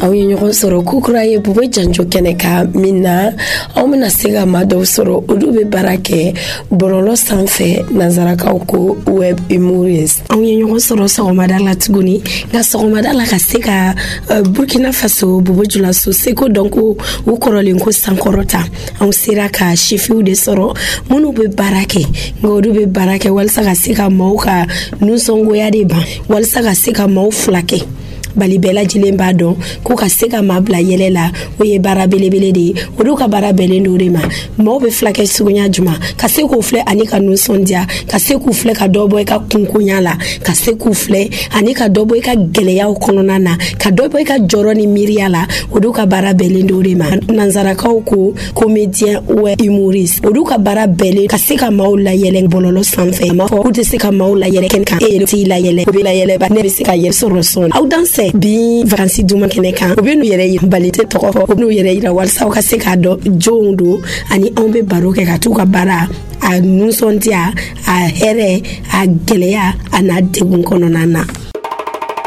aw ye ɲɔgɔn sɔrɔ kukura ye Bubo Janjo kɛnɛ ka min na aw bɛna se ka maa dɔw sɔrɔ olu bɛ baara kɛ bɔlɔlɔ sanfɛ nanzarakaw ko web humorist. Aw ye ɲɔgɔn sɔrɔ sɔgɔmada la tuguni nka sɔgɔmada la ka se ka Burkina Faso Bubo Julaso seko dɔn ko u kɔrɔlen ko sankɔrɔta anw sera ka sifiw de sɔrɔ minnu bɛ baara kɛ nka olu bɛ baara kɛ walasa ka se ka maaw ka nusɔngoya de ban walasa ka se ka maaw fila kɛ bali bɛɛ lajɛlen b'a dɔn ko ka se ka maa bila yɛlɛ la o ye baara belebele de ye olu ka baara bɛnnen do de ma maaw bɛ filakɛ suguya juma ka se k'u filɛ ani ka nusɔndiya ka se k'u filɛ ka dɔ bɔ i ka kunkonya la ka se k'u filɛ ani ka dɔ bɔ i ka gɛlɛyaw kɔnɔna na ka dɔ bɔ i ka jɔrɔ ni miiriya la olu ka baara bɛnnen do de ma nanzarakaw ko comédien web humoriste olu ka baara bɛnnen ka se ka maaw layɛlɛ bɔlɔlɔ sanfɛ a m'a fɔ k'u tɛ se ka maaw layɛlɛ kɛnɛ kan e yɛrɛ t'i layɛlɛ o bɛ layɛlɛ ba ne bɛ se ka yɛrɛ sɔrɔ sɔn aw danse bi vacances duma kɛnɛ kan u bɛ n'u yɛrɛ yira bali tɛ tɔgɔ fɔ u bɛ n'u yɛrɛ yira walasa u ka se k'a dɔn jɔnw do ani anw bɛ baro kɛ ka t'u ka baara a nusɔndiya a hɛrɛ a gɛlɛya a n'a degun kɔnɔna na.